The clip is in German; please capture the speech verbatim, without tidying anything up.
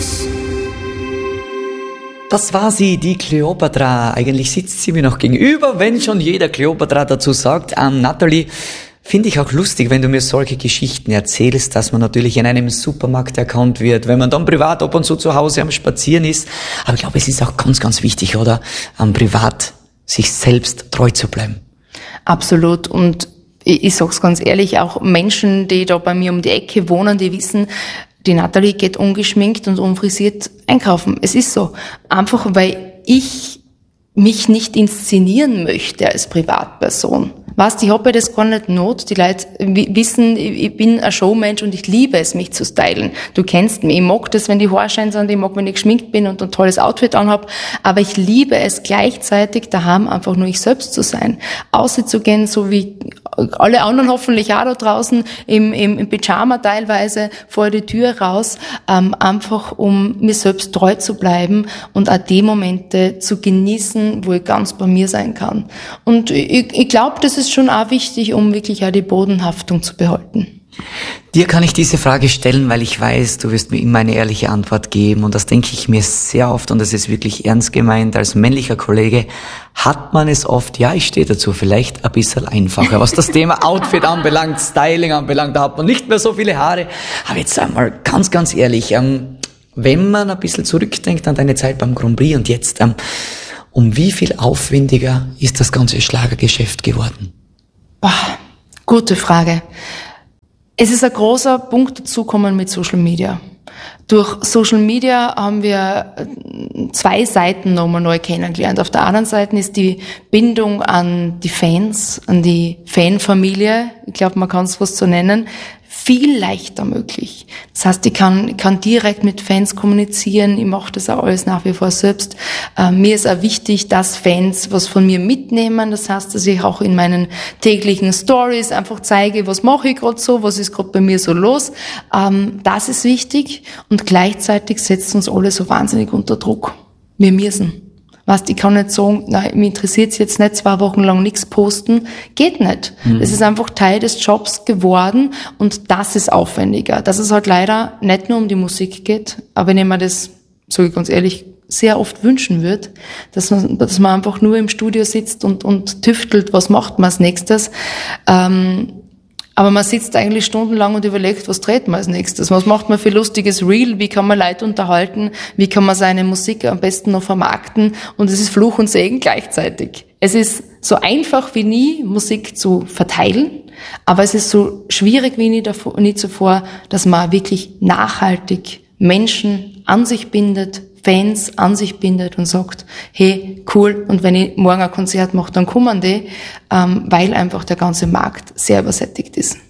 Schluss. Das war sie, die Kleopatra. Eigentlich sitzt sie mir noch gegenüber, wenn schon jeder Kleopatra dazu sagt. Ähm, Nathalie, finde ich auch lustig, wenn du mir solche Geschichten erzählst, dass man natürlich in einem Supermarkt erkannt wird, wenn man dann privat ab und zu zu Hause am Spazieren ist. Aber ich glaube, es ist auch ganz, ganz wichtig, oder? Ähm, privat sich selbst treu zu bleiben. Absolut. Und ich, ich sag's ganz ehrlich, auch Menschen, die da bei mir um die Ecke wohnen, die wissen, die Nathalie geht ungeschminkt und unfrisiert einkaufen. Es ist so. Einfach, weil ich mich nicht inszenieren möchte als Privatperson. Weißt, ich habe ja das gar nicht not. Die Leute wissen, ich bin ein Showmensch und ich liebe es, mich zu stylen. Du kennst mich. Ich mag das, wenn die Haare schön sind, ich mag, wenn ich geschminkt bin und ein tolles Outfit anhab. Aber ich liebe es gleichzeitig, daheim einfach nur ich selbst zu sein. Auszugehen, so wie alle anderen hoffentlich auch da draußen, im, im, im Pyjama teilweise, vor die Tür raus, ähm, einfach um mir selbst treu zu bleiben und auch die Momente zu genießen, wo ich ganz bei mir sein kann. Und ich, ich glaube, das ist schon auch wichtig, um wirklich auch die Bodenhaftung zu behalten. Dir kann ich diese Frage stellen, weil ich weiß, du wirst mir immer eine ehrliche Antwort geben und das denke ich mir sehr oft und das ist wirklich ernst gemeint. Als männlicher Kollege hat man es oft, ja, ich stehe dazu, vielleicht ein bisschen einfacher, was das Thema Outfit anbelangt, Styling anbelangt, da hat man nicht mehr so viele Haare. Aber jetzt einmal ganz, ganz ehrlich, ähm, wenn man ein bisschen zurückdenkt an deine Zeit beim Grand Prix und jetzt, ähm, um wie viel aufwendiger ist das ganze Schlagergeschäft geworden? Boah, gute Frage. Es ist ein großer Punkt dazugekommen mit Social Media. Durch Social Media haben wir zwei Seiten nochmal neu kennengelernt. Auf der anderen Seite ist die Bindung an die Fans, an die Fanfamilie, ich glaube, man kann es was so nennen, viel leichter möglich. Das heißt, ich kann, ich kann direkt mit Fans kommunizieren, ich mache das auch alles nach wie vor selbst. Äh, mir ist auch wichtig, dass Fans was von mir mitnehmen, das heißt, dass ich auch in meinen täglichen Stories einfach zeige, was mache ich gerade so, was ist gerade bei mir so los. Ähm, das ist wichtig und gleichzeitig setzt uns alle so wahnsinnig unter Druck. Wir müssen. Weißt, ich kann nicht sagen, nein, mich interessiert's jetzt nicht, zwei Wochen lang nichts posten. Geht nicht. Mhm. Das ist einfach Teil des Jobs geworden und das ist aufwendiger. Dass es halt leider nicht nur um die Musik geht, aber wenn ich mir das, sage ich ganz ehrlich, sehr oft wünschen würde, dass man, dass man einfach nur im Studio sitzt und, und tüftelt, was macht man als nächstes. Ähm, Aber man sitzt eigentlich stundenlang und überlegt, was dreht man als nächstes? Was macht man für lustiges Reel? Wie kann man Leute unterhalten? Wie kann man seine Musik am besten noch vermarkten? Und es ist Fluch und Segen gleichzeitig. Es ist so einfach wie nie, Musik zu verteilen. Aber es ist so schwierig wie nie, davor, nie zuvor, dass man wirklich nachhaltig Menschen an sich bindet, Fans an sich bindet und sagt, hey, cool, und wenn ich morgen ein Konzert mache, dann kommen die, ähm, weil einfach der ganze Markt sehr übersättigt ist.